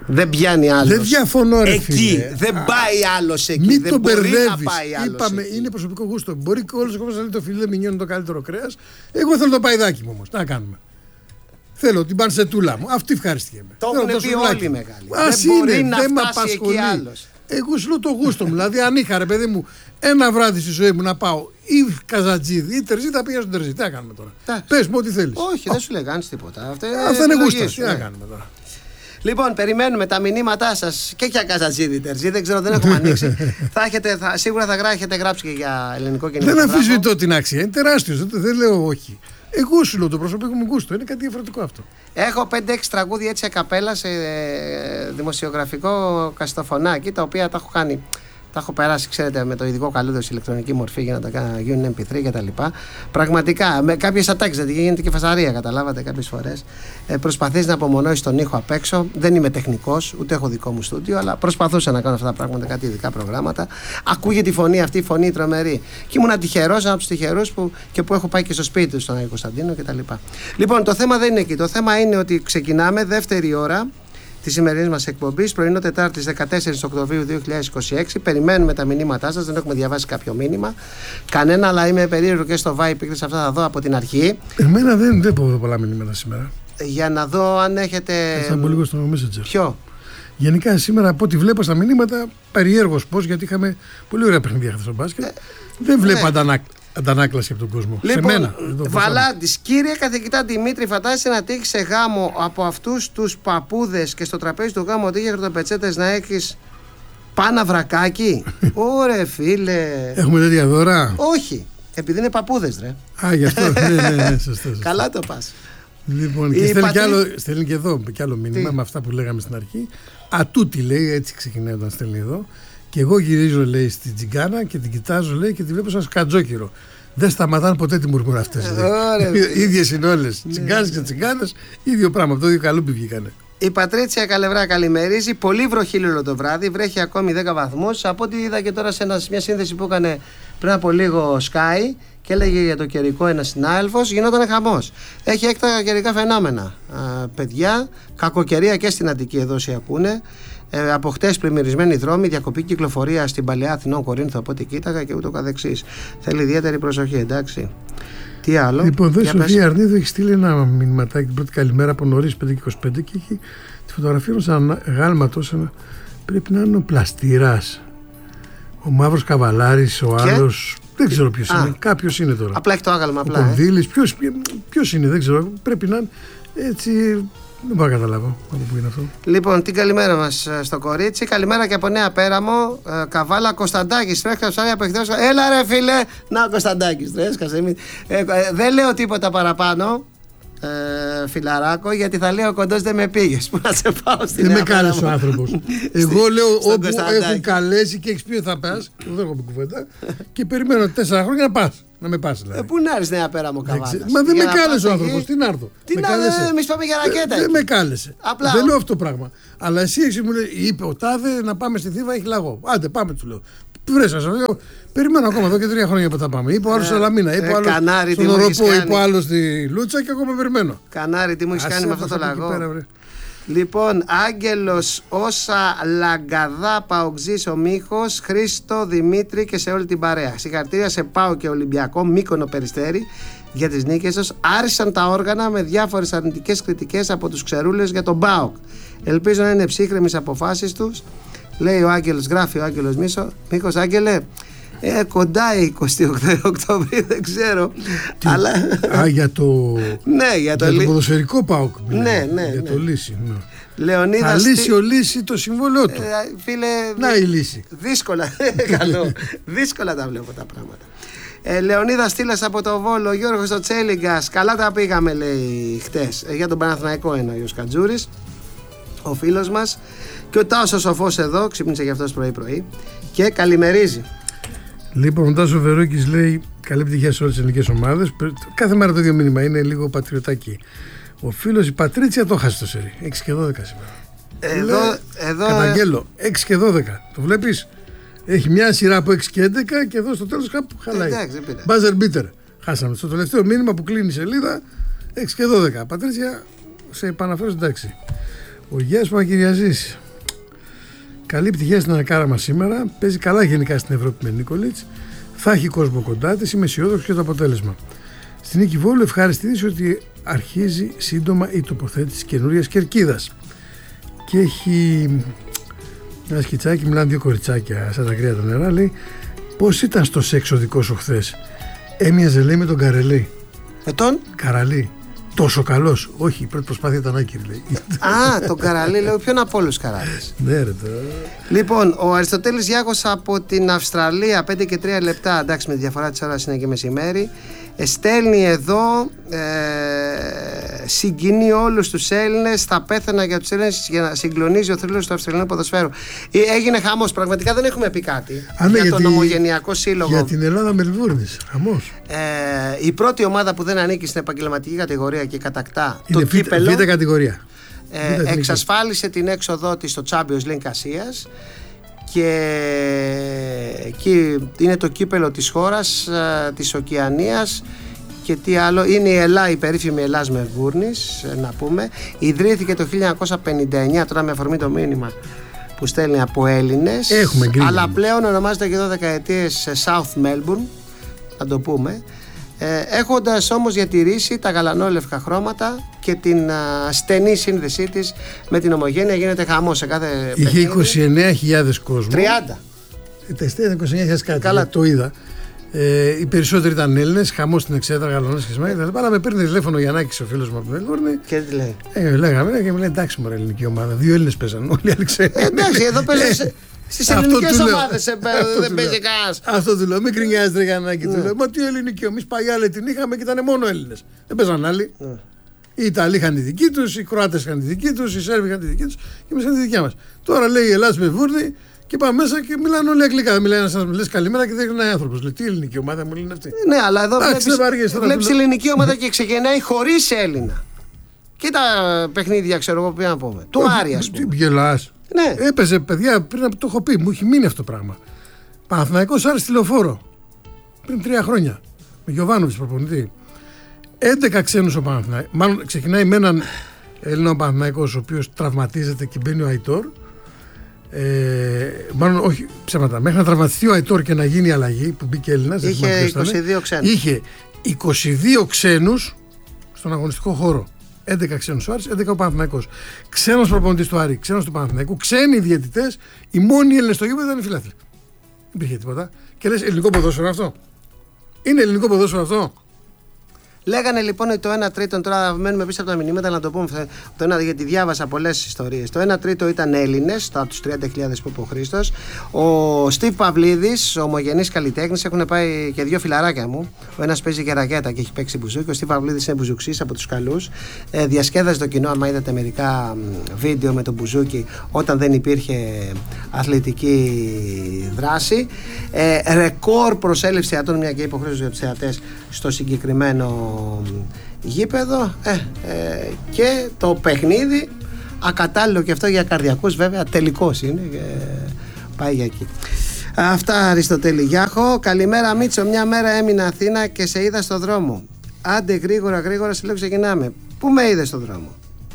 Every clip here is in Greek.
Δεν πιάνει άλλος. Δεν διαφωνώ, ρε εκεί. Φίλε. Δεν πάει άλλος εκεί. Μην δεν τον μπορεί μπερδεύεις. να πάει άλλος. Είπαμε, εκεί. είναι προσωπικό γούστο. Μπορεί και όλος ο κόσμος να λέει το φιλέ μινιόν είναι το καλύτερο κρέας. Εγώ θέλω το παϊδάκι μου όμως. Τι να κάνουμε. Θέλω την πανσετούλα μου. Αυτή ευχαριστιέμαι. Το έχουν πει όλοι μεγάλοι. Ας δεν μπορεί είναι, να δεν με φτάσει εκεί απασχολεί. άλλος. Εγώ σου λέω το γούστο μου. Δηλαδή, αν είχα, ρε παιδί μου, ένα βράδυ στη ζωή μου να πάω ή Καζατζίδη ή Τερζή, θα πήγα στον Τερζή. Τι να κάνουμε τώρα. Πες μου ό,τι θέλεις. Όχι, δεν σου λέει κάνεις τίποτα. Αυτά είναι γούστα. Τι να κάνουμε τώρα. Λοιπόν, περιμένουμε τα μηνύματά σας και για Καζατζίδη, Τερζή. Δεν ξέρω, δεν έχουμε ανοίξει. Σίγουρα θα έχετε γράψει και για ελληνικό κινηματογράφο. Δεν αμφισβητώ την αξία. Είναι τεράστιο. Δεν λέω όχι. Εγώ σου λέω το προσωπικό μου γούστο. Είναι κάτι διαφορετικό αυτό. Έχω 5-6 τραγούδια έτσι ακαπέλα σε δημοσιογραφικό καστοφωνάκι, τα οποία τα έχω κάνει. Τα έχω περάσει, ξέρετε, με το ειδικό καλούδιο σε ηλεκτρονική μορφή για να τα γίνουν MP3 κτλ. Πραγματικά, με κάποιες ατάκες, δηλαδή γίνεται και φασαρία, καταλάβατε κάποιες φορές. Προσπαθείς να απομονώσεις τον ήχο απ' έξω. Δεν είμαι τεχνικός, ούτε έχω δικό μου στούντιο, αλλά προσπαθούσα να κάνω αυτά τα πράγματα, κάτι ειδικά προγράμματα. Ακούγεται η φωνή αυτή, η φωνή τρομερή. Και ήμουν τυχερός, ένα από τους τυχερούς που έχω πάει και στο σπίτι του, στον Άγιο Κωνσταντίνο κτλ. Λοιπόν, το θέμα δεν είναι εκεί. Το θέμα είναι ότι ξεκινάμε δεύτερη ώρα τη σημερινή μας εκπομπή, πρωινό Τετάρτη 14 Οκτωβρίου 2026. Περιμένουμε τα μηνύματά σας. Δεν έχουμε διαβάσει κάποιο μήνυμα. Κανένα, αλλά είμαι περίεργο και στο Vibe. Αυτά θα δω από την αρχή. Εμένα δεν έχω πολλά μηνύματα σήμερα. Για να δω αν έχετε. Θα μπω λίγο στο Messenger. Ποιο? Γενικά σήμερα από ό,τι βλέπω στα μηνύματα, περιέργως πώς, γιατί είχαμε πολύ ωραία παιχνίδια χθες στο μπάσκετ. Δεν βλέπω αντανάκλαση από τον κόσμο. Λοιπόν, σε μένα. Βαλάντης, κύριε καθηγητά Δημήτρη, φαντάζεσαι να τύχεις σε γάμο από αυτούς τους παππούδες και στο τραπέζι του γάμου ότι για χρωτοπετσέτες να έχεις πάνα βρακάκι? Ωρε φίλε. Έχουμε τέτοια δώρα? Όχι, επειδή είναι παππούδες, ρε. Α, γι' αυτό. ναι, σωστά. Καλά το πας. Λοιπόν, και στέλνει και εδώ και άλλο μήνυμα με αυτά που λέγαμε στην αρχή. Ατούτη λέει, έτσι ξεκινάει όταν στέλνει εδώ. Και εγώ γυρίζω, λέει, στην τσιγκάνα και την κοιτάζω, λέει, και τη βλέπω σαν σκατζόκυρο. Δεν σταματάνε ποτέ τη μουρμούρα αυτές. Ίδιες είναι όλες. Τσιγκάνες και τσιγκάνες, ίδιο πράγμα. Από το ίδιο καλούπι βγήκανε. Η Πατρίτσια Καλευρά καλημερίζει. Πολύ βροχήλυλο το βράδυ. Βρέχει ακόμη 10 βαθμούς. Από ό,τι είδα και τώρα σε μια σύνδεση που έκανε πριν από λίγο Sky και έλεγε για το καιρικό ένας συνάδελφος, γινόταν χαμός. Έχει έκτακτα καιρικά φαινόμενα. Παιδιά, κακοκαιρία και στην Αττική εδώ όσοι ακούνε. Από χτες πλημμυρισμένοι δρόμοι, διακοπή κυκλοφορία στην Παλαιά Αθηνών Κορίνθου από ό,τι κοίταγα και ούτω καθεξής. Θέλει ιδιαίτερη προσοχή, εντάξει. Τι άλλο? Λοιπόν, εδώ η Σοφία Αρνίδου έχει στείλει ένα μηνυματάκι την πρώτη καλημέρα από νωρίς 5:25 και έχει τη φωτογραφία ενός αγάλματος. Πρέπει να είναι ο Πλαστήρας, ο Μαύρος Καβαλάρης, ο άλλος. Δεν ξέρω ποιος είναι. Κάποιος είναι τώρα. Απλά έχει το άγαλμα. Ο Κονδύλης. Ποιος είναι, δεν ξέρω. Πρέπει να είναι έτσι. Δεν μπορώ να καταλάβω από πού είναι αυτό. Λοιπόν, την καλημέρα μας στο κορίτσι. Καλημέρα και από Νέα Πέραμο. Καβάλα Κωνσταντάκης. Τρέχει ψάρια από εχθές. Έλα ρε φίλε. Να, Κωνσταντάκης. Δεν λέω τίποτα παραπάνω. Φιλαράκο, γιατί θα λέω κοντός δεν με πήγες. Πού να σε πάω στην. Δεν με κάλεσε ο άνθρωπος. Εγώ λέω όπου έχουν καλέσει και έχεις πει ότι θα πας. Δεν έχω πει κουβέντα. Και περιμένω 4 χρόνια να πας. Να με πας δηλαδή. Πού να έρθεις Νέα Πέραμο Καβάλας? Μα δεν με κάλεσε ο άνθρωπος. Τι να έρθω? Τι να έρθω? Εμείς πάμε για ρακέτα. Δεν με κάλεσε. Δεν λέω αυτό το πράγμα. Αλλά εσύ μου λέει, είπε ο Τάδε να πάμε στη Θήβα, έχει λαγό. Άντε πάμε, του λέω. Βρέσα, σου λέω. Περιμένω ακόμα εδώ και 3 χρόνια που θα πάμε. Είπε ο άλλος στη Σαλαμίνα, είπε ο άλλος στον Οροπό, είπε ο άλλος στη Λούτσα και ακόμα περιμένω. Κανάρι, τι μου έχει κάνει με αυτό το λαγό? Λοιπόν, Άγγελος, Όσα Λαγκαδά, Παοξής ο Μίχος, Χρήστο, Δημήτρη και σε όλη την παρέα. Συγχαρητήρια σε ΠΑΟ και Ολυμπιακό, Μύκονο, Περιστέρι για τις νίκες τους. Άρχισαν τα όργανα με διάφορες αρνητικές κριτικές από τους ξερούλες για τον ΠΑΟΚ. Ελπίζω να είναι ψύχρεμες αποφάσεις τους. Λέει ο Άγγελος, γράφει ο Άγγελος Μίχος, Άγγελε, κοντά η 28 Οκτωβρίου, δεν ξέρω. Αλλά... για το, ναι, για το ποδοσφαιρικό ΠΑΟΚ. Ναι. Για το Λύση. Ναι. Λεωνίδα, θα λύσει ο Λύση το συμβόλαιό του. Φίλε, να η λύση. Δύσκολα τα βλέπω τα πράγματα. Λεωνίδα Στήλας από το Βόλο, Γιώργος ο Τσέλιγκας. Καλά τα πήγαμε, λέει χτες. Για τον Παναθηναϊκό εννοεί ο Σκατζούρης, ο φίλος μας. Και ο Τάσος Σοφός εδώ, ξύπνησε για αυτός πρωί-πρωί και καλημερίζει. Λοιπόν, ο Τάσος Βερόκης λέει καλή επιτυχία σε όλες τις ελληνικές ομάδες. Κάθε μέρα το ίδιο μήνυμα, είναι λίγο πατριωτάκι. Ο φίλος η Πατρίτσια το χάσει το σερί. 6 και 12 σήμερα. Εδώ. Καταγγέλλω, 6 και 12. Το βλέπεις? Έχει μια σειρά από 6 και 11 και εδώ στο τέλος κάπου χαλάει. Μπάζερ μπίτερ. Χάσαμε. Στο τελευταίο μήνυμα που κλείνει η σελίδα 6 και 12. Πατρίτσια, σε επαναφέρω εντάξει. Ο Γιάννης Παπακυριαζής. Καλή επιτυχία στην ανακάρα μας σήμερα. Παίζει καλά γενικά στην Ευρώπη με Νίκολιτς. Θα έχει κόσμο κοντά της. Είμαι αισιόδοξος για το αποτέλεσμα. Στην Νίκη Βόλου ευχάριστη είδηση ότι αρχίζει σύντομα η τοποθέτηση καινούριας κερκίδας. Και έχει ένα σκιτσάκι, μιλάνε δύο κοριτσάκια σαν τα κρύα τα νερά. Λέει πώς ήταν στο σεξ ο δικός σου χθες. Έμοιαζε λέει με τον Καρελή. Με τον Καραλή. Τόσο καλός. Όχι, η πρώτη προσπάθεια ήταν άκυρη λέει. Α, τον Καραλή, λέω ποιον από όλους Καραλής. Ναι, ρε τώρα. Λοιπόν, ο Αριστοτέλης Γιάκος από την Αυστραλία, 5 και 3 λεπτά. Εντάξει, με τη διαφορά της ώρας είναι και μεσημέρι. Στέλνει εδώ, συγκινεί όλους τους Έλληνες. Θα πέθαινα για τους Έλληνες για να συγκλονίζει ο θρύλος του Αυστραλιανού ποδοσφαίρου. Έγινε χαμός. Πραγματικά δεν έχουμε πει κάτι για τον Ομογενειακό Σύλλογο. Για την Ελλάδα Μελβούρνης. Χαμός. Η πρώτη ομάδα που δεν ανήκει στην επαγγελματική κατηγορία και κατακτά είναι το κύπελο. Β' κατηγορία. Εξασφάλισε την έξοδό της στο Champions League Ασίας. Και εκεί είναι το κύπελο της χώρας, της Οκεανίας. Και τι άλλο, είναι η ΕΛΑ, η περίφημη Ελλάς Μελβούρνης, να πούμε. Ιδρύθηκε το 1959, τώρα με αφορμή το μήνυμα που στέλνει από Έλληνες. Αλλά πλέον ονομάζεται και εδώ δεκαετίες South Melbourne, να το πούμε. Έχοντας όμως διατηρήσει τα γαλανόλευκα χρώματα και την στενή σύνδεσή της με την Ομογένεια. Γίνεται χαμός σε κάθε είχε 29.000 κόσμο. 30. Τα εστία ήταν 29.000 κάτι. Καλά. Το είδα. Οι περισσότεροι ήταν Έλληνες, χαμός στην Εξέδρα, γαλανόλευκες και αλλά με παίρνει τηλέφωνο ο Γιαννάκης, ο φίλος μου από την Μελβούρνη. Και τι λέει. Λέγαμε και μου λέει εντάξει μωρέ ελληνική ομάδα. 2 Έλληνες παίζαν. Όλοι οι άλλοι ξέρουν. Εντάξει, εδώ παίζουν. Στις ελληνικές ομάδες δεν παίζει κανένας. Αυτό του λέω. Μην κρινιάζετε, Γιαννάκη. Του λέω. Μα τι ελληνική, εμείς παλιά την είχαμε και ήταν μόνο Έλληνες. Δεν παίζαν άλλοι. Οι Ιταλοί είχαν τη δική τους, οι Κροάτες είχαν τη δική τους, οι Σέρβοι είχαν τη δική τους και εμείς είχαν τη δικιά μας. Τώρα λέει η Ελλάδα με Βούρνη και πάμε μέσα και μιλάνε όλοι αγγλικά. Μιλάει ένας σας λες καλημέρα και δεν είναι άνθρωπος. Λέει τι ελληνική ομάδα μου λένε αυτή. Ναι, αλλά εδώ βλέπεις ελληνική ομάδα και ξεκινάει χωρίς Έλληνα. Κοίτα παιχνίδια, ξέρω εγώ, τι να πούμε. Του Άρη, ας πούμε. Γελάς. Ναι. Έπαιζε παιδιά πριν από το έχω πει, μου έχει μείνει αυτό το πράγμα. Παναθηναϊκός Άρης τηλεφόρο πριν 3 χρόνια. Με Γιωβάνοβιτς προπονητή. 11 ξένους ο Παναθηναϊκός. Μάλλον ξεκινάει με έναν Έλληνα Παναθηναϊκός ο οποίος τραυματίζεται και μπαίνει ο Αϊτόρ. Μάλλον όχι ψέματα. Μέχρι να τραυματιστεί ο Αϊτόρ και να γίνει η αλλαγή που μπήκε Έλληνας. Είχε 22 ξένους. Είχε 22 ξένους στον αγωνιστικό χώρο. 11 ξένους ο Άρης, 11 ο Παναθηναϊκός. Ξένος προπονητής του Άρη, ξένος του Παναθηναϊκού, ξένοι διαιτητές, οι μόνοι Έλληνες στο γήπεδο ήταν οι φιλάθλοι. Δεν υπήρχε τίποτα. Και λες ελληνικό ποδόσφαιρο αυτό. Είναι ελληνικό ποδόσφαιρο αυτό. Λέγανε λοιπόν ότι το 1 τρίτο, τώρα μένουμε πίσω από τα μηνύματα να το πούμε, γιατί διάβασα πολλές ιστορίες. Το 1 τρίτο ήταν Έλληνες, από τους 30.000 που είπε ο Χρήστος. Ο Στίβ Παυλίδης, ο ομογενής καλλιτέχνης, έχουν πάει και 2 φιλαράκια μου. Ο ένας παίζει και ρακέτα και έχει παίξει μπουζούκι. Ο Στίβ Παυλίδης είναι μπουζουξής από τους καλούς. Διασκέδασε το κοινό, άμα είδατε μερικά βίντεο με τον μπουζούκι, όταν δεν υπήρχε αθλητική δράση. Ρεκόρ προσέλευση θεατών, μια και υποχρέωση για τους θεατές στο συγκεκριμένο γήπεδο. Και το παιχνίδι ακατάλληλο και αυτό για καρδιακούς, βέβαια τελικός είναι και πάει για εκεί. Αυτά, Αριστοτέλη Γιάχο. Καλημέρα Μίτσο, μια μέρα έμεινα Αθήνα και σε είδα στο δρόμο. Άντε γρήγορα σε λέω ξεκινάμε. Πού με είδες στο δρόμο?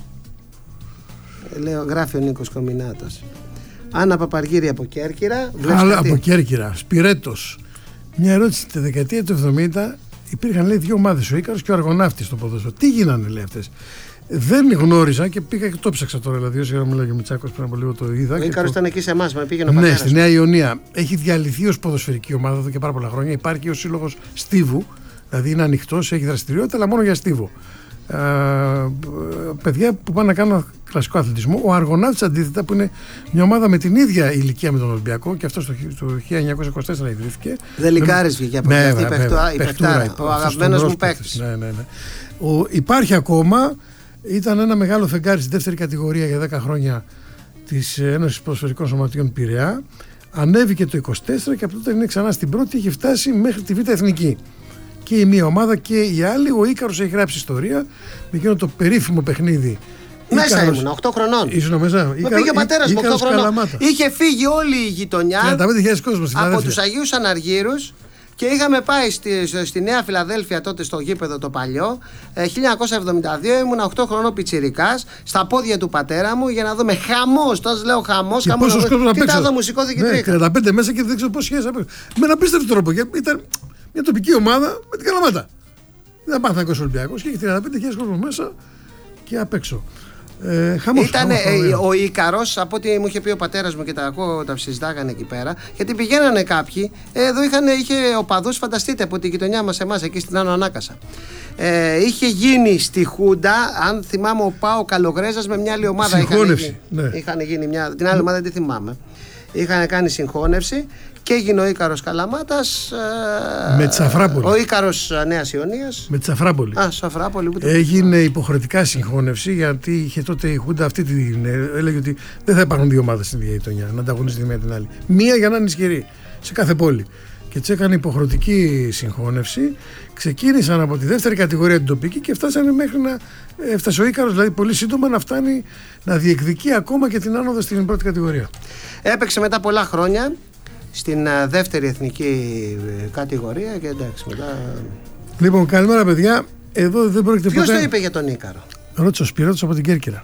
Λέω, γράφει ο Νίκος Κομινάτος. Άννα Παπαργύρη από Κέρκυρα. Αλλά από Κέρκυρα, Σπυρέτος. Μια ερώτηση, τη δεκαετία του 70 υπήρχαν λέει 2 ομάδες, ο Ίκαρος και ο Αργοναύτης στο ποδόσφαιρο. Τι γίνανε λέει αυτές? Δεν γνώριζα και πήγα και το ψάξα τώρα. Δηλαδή, όσο μιλάω για Μητσάκος πριν από λίγο το είδα. Ο Ίκαρος ήταν εκεί σε εμάς, με πήγαινε ο πατέρας. Ναι, στη Νέα Ιωνία. Έχει διαλυθεί ως ποδοσφαιρική ομάδα εδώ και πάρα πολλά χρόνια. Υπάρχει και ο σύλλογος Στίβου, δηλαδή είναι ανοιχτός, έχει δραστηριότητα, αλλά μόνο για Στίβο. Παιδιά που πάνε να κάνουν κλασικό αθλητισμό. Ο Αργοναύτης αντίθετα, που είναι μια ομάδα με την ίδια ηλικία με τον Ολυμπιακό και αυτό το 1924 ιδρύθηκε. Δελικάρης βγήκε από αυτή η παιχτάρα. Ο αγαπημένος μου παίκτης. Ναι. Υπάρχει ακόμα. Ήταν ένα μεγάλο φεγγάρι στη δεύτερη κατηγορία για 10 χρόνια της Ένωσης Ποδοσφαιρικών Σωματείων Πειραιά. Ανέβηκε το 24 και από τότε είναι ξανά στην πρώτη, είχε φτάσει μέχρι τη Β' Εθνική. Και η μία ομάδα και η άλλη. Ο Ίκαρος έχει γράψει ιστορία με εκείνο το περίφημο παιχνίδι. Μέσα ήμουν, 8 χρονών. Ήσουν μέσα. Με πήγε ο πατέρας μου 8 χρονών. Είχε φύγει όλη η γειτονιά 35.000 κόσμος, από τους Αγίους Αναργύρους Και είχαμε πάει στη Νέα Φιλαδέλφια τότε στο γήπεδο το παλιό. 1972 ήμουν 8 χρονών πιτσιρικάς, στα πόδια του πατέρα μου για να δούμε χαμός. Τώρα λέω χαμός. Τι θα δω μουσικό διοικητή. 35 μέσα και δεν ξέρω πώς σχέση. Με ένα απίστευτο τρόπο. Γιατί ήταν μια τοπική ομάδα με την Καλαμάτα. Δεν Παναθηναϊκός Ολυμπιακός και είχε 35.000 κόσμο μέσα και απ' έξω. Ήταν ο Ίκαρος, από ό,τι μου είχε πει ο πατέρας μου και τα ακούω, τα συζητάγανε εκεί πέρα. Γιατί πηγαίνανε κάποιοι, εδώ είχε οπαδούς, φανταστείτε, από τη γειτονιά μας, εμάς, εκεί στην Άνω Ανάκασα. Είχε γίνει στη Χούντα, αν θυμάμαι, ο Πάο Καλογρέζας με μια άλλη ομάδα. Είχαν γίνει την άλλη ομάδα δεν τη θυμάμαι. Είχαν κάνει συγχώνευση και έγινε ο Ίκαρος Καλαμάτας. Με τη Σαφράπολη. Ο Ίκαρος Νέας Ιωνίας. Με τη Σαφράπολη. Σαφράπολη. Έγινε υποχρεωτικά συγχώνευση γιατί είχε τότε η Χούντα αυτή έλεγε ότι δεν θα υπάρχουν δύο ομάδες στην ίδια γειτονιά να ανταγωνίζεται τη μία την άλλη. Μία για να είναι ισχυρή σε κάθε πόλη. Και έτσι έκανε υποχρεωτική συγχώνευση. Ξεκίνησαν από τη δεύτερη κατηγορία την τοπική και φτάσανε μέχρι να έφτασε ο Ίκαρος, δηλαδή πολύ σύντομα να φτάνει να διεκδικεί ακόμα και την άνοδο στην πρώτη κατηγορία. Έπαιξε μετά πολλά χρόνια στην δεύτερη εθνική κατηγορία και εντάξει μετά. Λοιπόν, καλημέρα παιδιά. Εδώ δεν πρόκειται Ποιος το είπε για τον Ίκαρο? Ρώτησε ο Σπυρότος από την Κέρκυρα.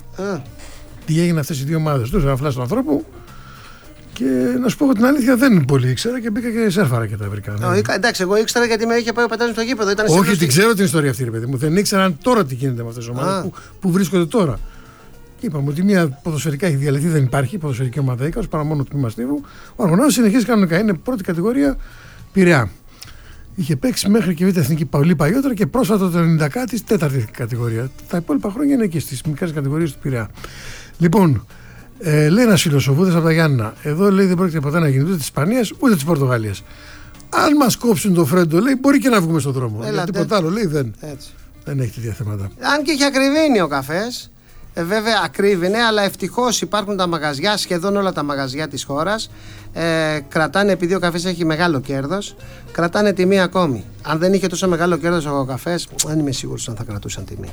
Τι έγινε αυτές οι δύο ομάδες του, ένα φλάσ του ανθρώπου. Και να σου πω την αλήθεια, δεν πολύ ήξερα και μπήκα και σέρφαρα και τα βρήκα. Εντάξει, εγώ ήξερα γιατί με είχε πάει ο πατέρας μου στο γήπεδο. Όχι, την ξέρω την ιστορία αυτή, ρε παιδί μου. Δεν ήξερα αν τώρα τι γίνεται με αυτές τις ομάδες που βρίσκονται τώρα. Και είπαμε ότι μια ποδοσφαιρικά έχει διαλυθεί, δεν υπάρχει ποδοσφαιρική ομάδα Ίκαρος παρά μόνο το τμήμα Στίβου. Ο Αργωνάος συνεχίζει κανονικά, είναι πρώτη κατηγορία Πειραιά. Είχε παίξει μέχρι και β' εθνική πολύ παλιότερα και πρόσφατα το 90 κάτι τέταρτη κατηγορία. Τα υπόλοιπα χρόνια είναι και στις μικρές κατηγορίες του Πειραιά. Λοιπόν, λέει ένας φίλος ο Βούδας από τα Γιάννηνα, εδώ λέει δεν πρόκειται ποτέ να γίνει ούτε της Ισπανίας ούτε της Πορτογαλίας. Αν μας κόψουν το Φρέντο, λέει μπορεί και να βγούμε στον δρόμο. Για τίποτα άλλο, λέει δεν έχει τέτοια θέματα. Αν και έχει ακριβήνει ο καφές. Βέβαια ακρίβεινε, αλλά ευτυχώς υπάρχουν τα μαγαζιά, σχεδόν όλα τα μαγαζιά της χώρας. Κρατάνε, επειδή ο καφές έχει μεγάλο κέρδος, κρατάνε τιμή ακόμη. Αν δεν είχε τόσο μεγάλο κέρδος ο καφές, δεν είμαι σίγουρος αν θα κρατούσαν τιμή.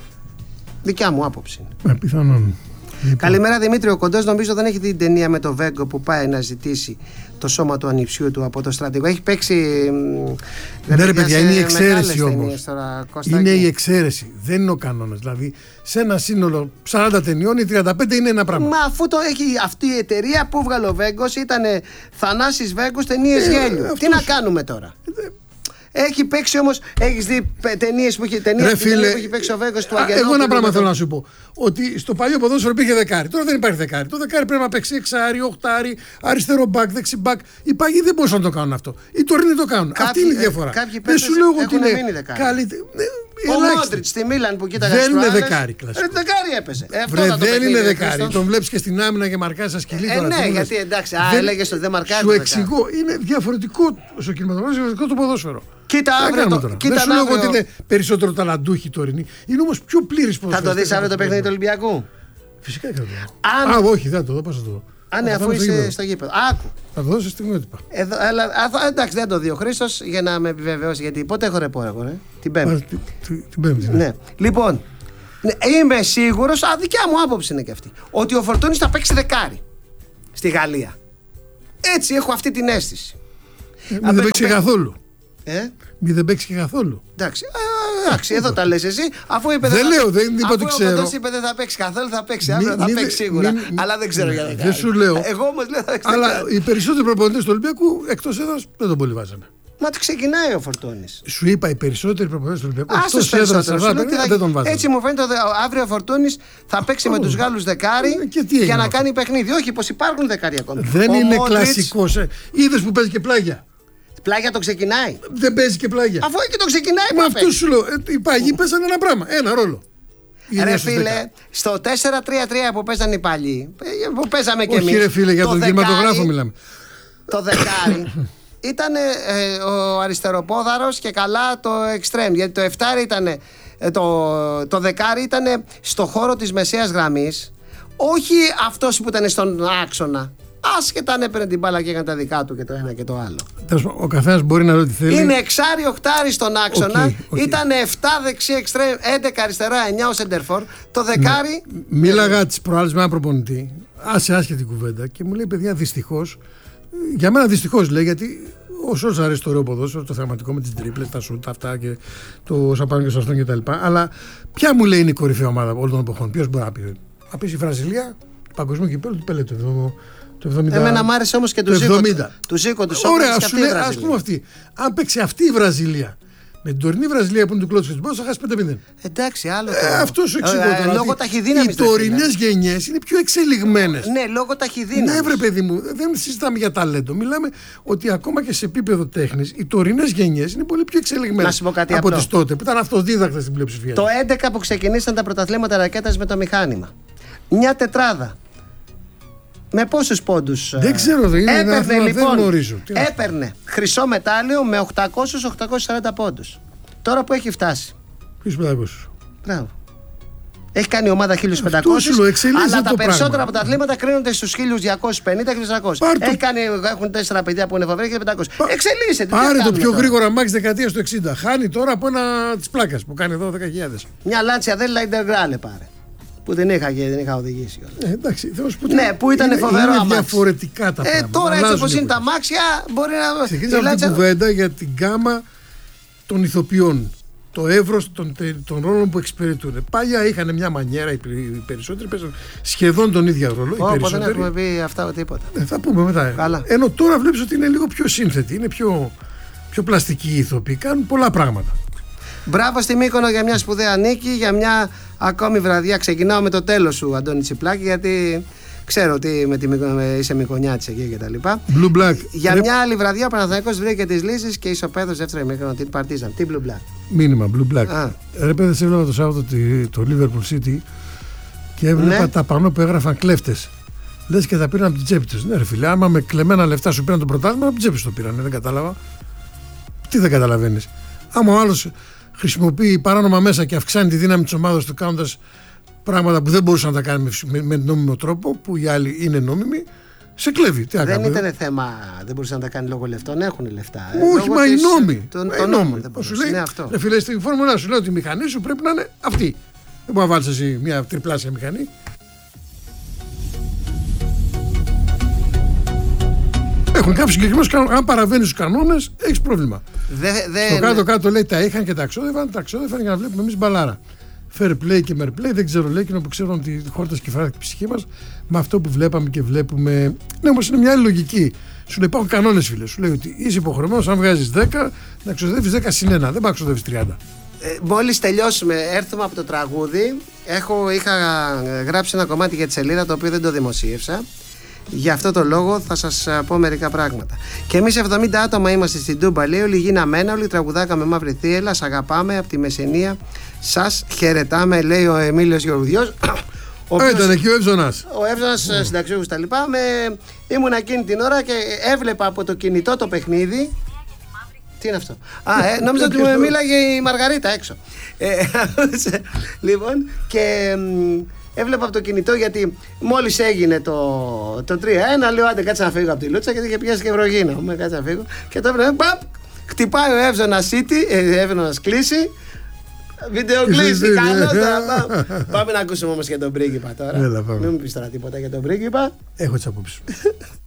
Δικιά μου άποψη. Πιθανόν. Καλημέρα Δημήτρη, ο Κοντός νομίζω δεν έχει δει την ταινία με το Βέγκο που πάει να ζητήσει το σώμα του ανιψιού του από το στρατηγό. Έχει παίξει. Ναι, ρε παιδιά, είναι η εξαίρεση όμως. Είναι η εξαίρεση. Δεν είναι ο κανόνας. Δηλαδή, σε ένα σύνολο 40 ταινιών, οι 35 είναι ένα πράγμα. Μα αφού το έχει αυτή η εταιρεία που βγάλε ο Βέγκος, ήταν Θανάσης Βέγκος, ταινίες γέλιου. Τι να κάνουμε τώρα. Έχει παίξει όμως, έχεις δει ταινίες που έχει παίξει ο Βέγκος του Αγγελόπουλου. Εγώ ένα πράγμα θέλω να σου πω. Ότι στο παλιό ποδόσφαιρο υπήρχε δεκάρι. Τώρα δεν υπάρχει δεκάρι. Το δεκάρι πρέπει να παίξει εξάρι, οχτάρι, αριστερό μπακ, δεξί μπακ. Οι παγιοί δεν μπορούσαν να το κάνουν αυτό. Οι τωρινοί το κάνουν. Αυτή είναι η διαφορά. Δεν σου λέω ότι είναι καλύτερο. Ο Μόντριτς στη Μίλαν που κοίταγε. Δεν είναι δεκάρι κλασικό. Δεκάρι έπαιζε. Δεν είναι δεκάρι. Τον βλέπει και στην άμυνα και μαρκάζει σαν σκυλί. Ναι, γιατί εντάξει, έλεγε ότι δεν μαρκάζει. Σου εξηγώ, είναι διαφορετικό στο κινηματογράφο, διαφορετικό το ποδόσφαιρο. Κοίτα αύριο. Δεν σου λέω ότι είναι περισσότερο ταλαντούχοι τωρινοί. Είναι όμως πιο πλήρης ποδόσφαιρο. Θα το δεις αύριο το παιχνίδι του Ολυμπιακού? Φυσικά και θα το δω. Όχι, δεν θα το δω. Πώς θα το δω? Ναι, αφού είσαι στο γήπεδο. Άκου. Θα το δώσω στιγμιότυπα. Εντάξει, δεν το δει ο Χρήστος για να με επιβεβαιώσει. Γιατί πότε έχω ρεπό εγώ, την Πέμπτη. Την Πέμπτη. Ναι. Λοιπόν, είμαι σίγουρος, δικιά μου άποψη είναι και αυτή, ότι ο Φορτούνης θα παίξει δεκάρι στη Γαλλία. Έτσι έχω αυτή την αίσθηση. Δεν παίξει καθόλου. Μη δεν παίξει και καθόλου. Εντάξει, εδώ τα λες εσύ. Αφού είπε δεν λέω, δεν είπα ότι ξέρω. Αφού είπε δεν θα παίξει καθόλου, θα παίξει αύριο, θα παίξει σίγουρα. Αλλά δεν ξέρω για να κάνει. Δεν σου λέω. Εγώ όμως λέω θα παίξει. Αλλά οι περισσότεροι προπονητές του Ολυμπιακού εκτός έδρας δεν τον πολύ βάζανε. Μα τι ξεκινάει ο Φορτούνης. Σου είπα οι περισσότεροι προπονητές του Ολυμπιακού εκτός έδρας δεν τον βάζανε. Έτσι μου φαίνεται ότι αύριο ο Φορτούνης θα παίξει με τους Γάλλους δεκάρι για να κάνει παιχνίδι. Όχι, πως υπάρχουν δεκάρι ακόμη. Δεν είναι κλασικός. Είδες που παίζει και πλάγια. Πλάγια το ξεκινάει. Δεν παίζει και πλάγια. Αφού και το ξεκινάει. Μα αυτό σου λέω. Οι παγιοί παίζανε ένα πράγμα. Ένα ρόλο. Ρε φίλε, στο 4-3-3 που παίζανε οι παλιοί, που παίζαμε κι εμείς. Όχι ρε φίλε, για τον κινηματογράφο μιλάμε. Το δεκάρι ήταν ο αριστεροπόδαρος και καλά το εξτρέμ. Γιατί το εφτάρι ήταν, το δεκάρι ήταν στο χώρο της μεσαίας γραμμής. Όχι αυτός που ήταν στον άξονα. Άσχετα αν έπαιρνε την μπάλα και έκανε τα δικά του και το ένα και το άλλο. Ο καθένας μπορεί να ρωτήσει τι θέλει. Είναι εξάρι, οχτάρι στον άξονα. Ήταν 7 δεξί εξτρέμ, 11 αριστερά, 9 ο σεντερφόρ. Το δεκάρι. Μίλαγα τις προάλλες με έναν προπονητή. Άσε άσχετη κουβέντα και μου λέει παιδιά δυστυχώς. Για μένα δυστυχώς λέει γιατί Ο Σόλτς αρέσει το ωραίο ποδόσφαιρο, το θεαματικό με τις τρίπλες, τα σουτ, αυτά και το όσα πάνε και στο αστόν κτλ. Αλλά ποια μου λέει είναι η κορυφαία ομάδα όλων των εποχών, ποιος μπορεί να πει? Να πει η Βραζιλία, το παγκοσμίο κυπέλλο του Πελέ το 70. Εμένα μ' άρεσε όμως και του Ζήκο. Ωραία, σου λέει, ας πούμε αυτή. Αν παίξει αυτή η Βραζιλία με την τωρινή Βραζιλία που είναι του Κλώτσου Φιτσμπός, θα χάσει 5-0. Εντάξει, άλλο το. Αυτό σου εξηγώ τώρα. Λόγω ταχυδύναμης. Οι τωρινές γενιές είναι πιο εξελιγμένες. Ναι, λόγω ταχυδύναμης. Ναι, βρε παιδί μου, δεν συζητάμε για ταλέντο. Μιλάμε ότι ακόμα και σε επίπεδο τέχνης οι τωρινές γενιές είναι πολύ πιο εξελιγμένες από τις τότε που ήταν αυτοδίδακτες στην πλειοψηφία. Το 11 που ξεκινήσαν τα πρωταθλήματα ρακέτας με το μηχάνημα. Μια τετράδα. Με πόσους πόντους? Δεν ξέρω, έπαιρνε λοιπόν, δεν γνωρίζω. Έπαιρνε χρυσό μετάλλιο με 800-840 πόντους. Τώρα που έχει φτάσει? 1500. Μπράβο. Έχει κάνει ομάδα 1500, αλλά τα περισσότερα από τα αθλήματα κρίνονται στους 1250 και 400. Έχουν 4 παιδιά που είναι φοβεροί και 500. Εξελίσσεται. Πάρε το πιο γρήγορα μάξι δεκαετίας του 60. Χάνει τώρα από ένα της πλάκας που κάνει εδώ 10.000. Μια Λάντσια δεν Λαϊντεργκράλε πάρε. Που δεν είχα οδηγήσει. Εντάξει, ναι, που ήταν φοβερό αμάξι. Είναι διαφορετικά τα πράγματα. Τώρα έτσι όπως είναι τα αμάξια μπορεί να. Ξεκίνησε αυτή η κουβέντα για την γκάμα των ηθοποιών. Το εύρος των ρόλων που εξυπηρετούν. Παλιά είχαν μια μανιέρα, οι περισσότεροι παίζουν σχεδόν τον ίδιο ρόλο. Όχι, δεν έχουμε πει αυτά τίποτα. Θα πούμε μετά. Καλά. Ενώ τώρα βλέπεις ότι είναι λίγο πιο σύνθετοι, είναι πιο πλαστικοί οι ηθοποιοί, κάνουν πολλά πράγματα. Μπράβο στη Μύκονο για μια σπουδαία νίκη, για μια ακόμη βραδιά. Ξεκινάω με το τέλος σου, Αντώνη Τσιπλάκη, γιατί ξέρω ότι είσαι Μυκονιάτης εκεί και τα λοιπά. Blue Black. Για μια άλλη βραδιά ο Παναθηναϊκός βρήκε τις λύσεις και ισοπαίδωσε δεύτερο ημίχρονο την Παρτίζαν. Τι Blue Black? Μήνυμα Blue Black. Ρε παιδες, έβλεπα το Σάββατο το Liverpool City και έβλεπα τα πανό που έγραφαν κλέφτες. Λες και τα πήραν από την τσέπη τους. Ναι, ρε φίλε, άμα με κλεμμένα λεφτά σου πήραν το πρωτάθλημα, από την τσέπη σου το πήραν. Δεν κατάλαβα. Τι δεν καταλαβαίνεις? Άμα ο άλλος χρησιμοποιεί παράνομα μέσα και αυξάνει τη δύναμη της ομάδας του κάνοντας πράγματα που δεν μπορούσε να τα κάνει με νόμιμο τρόπο, που οι άλλοι είναι νόμιμοι, σε κλέβει. Δεν ήταν θέμα, δεν μπορούσε να τα κάνει λόγω λεφτών, έχουν λεφτά. Όχι, μα οι νόμοι. Το νόμο δεν μπορούσε. Σου λέει, ρε φίλε, στη φόρμουλα σου λέει ότι η μηχανή σου πρέπει να είναι αυτή. Δεν μπορεί να βάλεις εσύ μια τριπλάσια μηχανή. Έχουν κάποιους συγκεκριμένους κανόνες. Αν παραβαίνεις τους κανόνες, έχεις πρόβλημα. Στο κάτω-κάτω λέει τα είχαν και τα ξόδευαν για να βλέπουμε εμείς μπαλάρα. Fair play και fair play, δεν ξέρω, λέει, εκείνο που ξέρουν ότι χόρτας και φράχτη η ψυχή μας με αυτό που βλέπαμε και βλέπουμε. Ναι, όμως είναι μια άλλη λογική. Σου λέει υπάρχουν κανόνες, φίλε. Σου λέει ότι είσαι υποχρεωμένος, αν βγάζεις 10, να ξοδεύεις 10 συν 1. Δεν πάει να ξοδεύεις 30. Μόλις τελειώσουμε, έρθουμε από το τραγούδι. Είχα γράψει ένα κομμάτι για τη σελίδα το οποίο δεν το δημοσίευσα. Γι' αυτό το λόγο θα σας πω μερικά πράγματα. Και εμείς 70 άτομα είμαστε στην Τούμπα, λέει. Όλοι γίναμε ένα, όλοι τραγουδάκα με μαύρη θύελα. Σ' αγαπάμε από τη Μεσσηνία. Σας χαιρετάμε, λέει ο Εμίλιος Γεωργιός. Ήταν εκεί ο Εύζωνας. Ο Εύζωνας συνταξιούχος τα λοιπά. Ήμουν εκείνη την ώρα και έβλεπα από το κινητό το παιχνίδι. Τι είναι αυτό? Νόμιζα ότι μου μίλαγε η Μαργαρίτα έξω. Λοιπόν, και έβλεπα από το κινητό, γιατί μόλις έγινε το 3-1, λέω άντε κάτσε να φύγω από τη Λούτσα, γιατί είχε πιάσει και Ευρωγήνα. Κάτσε να φύγω. Και το έβλεπα, παπ, χτυπάει ο Εύζωνας Εύζωνας κλείσει. Βίντεο κλείσει, καλό τώρα. Πάμε να ακούσουμε όμως για τον πρίγκιπα τώρα. Μην μου πεις τώρα τίποτα για τον πρίγκιπα. Έχω τις απόψεις.